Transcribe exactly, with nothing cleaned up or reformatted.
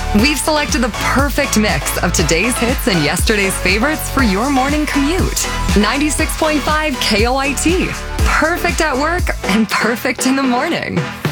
We've selected the perfect mix of today's hits and yesterday's favorites for your morning commute. ninety-six point five K O I T. Perfect at work and perfect in the morning.